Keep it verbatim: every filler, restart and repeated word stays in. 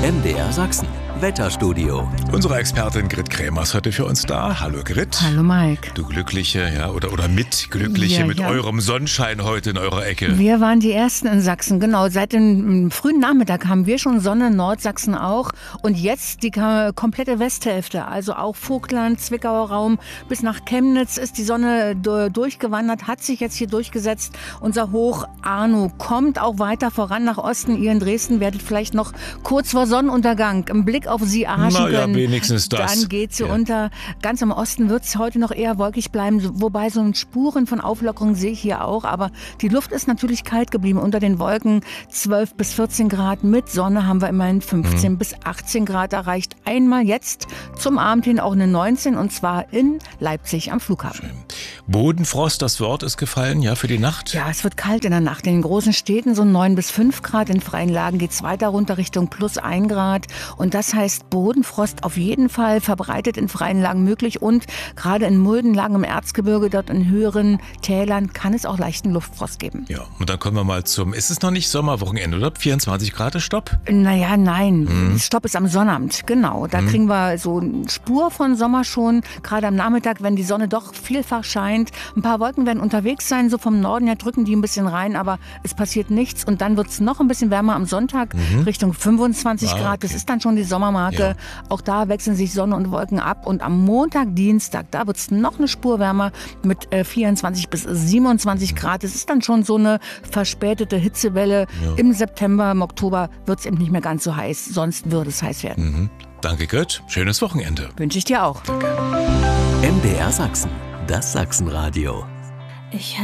M D R Sachsen, Wetterstudio. Unsere Expertin Grit Krämer ist heute für uns da. Hallo Grit. Hallo Mike. Du Glückliche, ja, oder, oder Mitglückliche Ja, mit ja. eurem Sonnenschein heute in eurer Ecke. Wir waren die Ersten in Sachsen, genau. Seit dem frühen Nachmittag haben wir schon Sonne, Nordsachsen auch. Und jetzt die ka- komplette Westhälfte, also auch Vogtland, Zwickauer Raum bis nach Chemnitz ist die Sonne du- durchgewandert, hat sich jetzt hier durchgesetzt. Unser Hoch Arno kommt auch weiter voran nach Osten. Ihr in Dresden werdet vielleicht noch kurz vor Sonnenuntergang einen Blick auf sie erhaschen Na ja, können. wenigstens das. Dann geht sie Ja. unter. Ganz im Osten wird es heute noch eher wolkig bleiben, so- wobei so ein Spuren von Auflockerung sehe ich hier auch. Aber die Luft ist natürlich kalt geblieben. Unter den Wolken zwölf bis vierzehn Grad. Mit Sonne haben wir immerhin fünfzehn bis achtzehn Grad erreicht. Einmal jetzt zum Abend hin auch eine neunzehn, und zwar in Leipzig am Flughafen. Bodenfrost, das Wort ist gefallen, ja, für die Nacht? Ja, es wird kalt in der Nacht. In den großen Städten so neun bis fünf Grad. In freien Lagen geht es weiter runter Richtung plus ein Grad. Und das heißt Bodenfrost auf jeden Fall, verbreitet in freien Lagen möglich. Und gerade in Muldenlagen im Erzgebirge, dort in höheren Tälern, kann es auch leichten Luftfrost geben. Ja, und dann kommen wir mal zum, ist es noch nicht Sommerwochenende, oder? vierundzwanzig Grad ist Stopp? Naja, nein. Stopp ist am Sonnabend, genau. Da kriegen wir so eine Spur von Sommer schon. Gerade am Nachmittag, wenn die Sonne doch vielfach scheint. Ein paar Wolken werden unterwegs sein, so vom Norden her drücken die ein bisschen rein, aber es passiert nichts. Und dann wird es noch ein bisschen wärmer am Sonntag, Richtung fünfundzwanzig Ah, Grad. okay. Das ist dann schon die Sommermarke. Ja. Auch da wechseln sich Sonne und Wolken ab. Und am Montag, Dienstag, da wird es noch eine Spur wärmer mit äh, vierundzwanzig bis siebenundzwanzig Grad. Das ist dann schon so eine verspätete Hitzewelle. Ja. Im September, im Oktober wird es eben nicht mehr ganz so heiß. Sonst würde es heiß werden. Mhm. Danke, Grit. Schönes Wochenende. Wünsche ich dir auch. M D R Sachsen, das Sachsenradio. Ich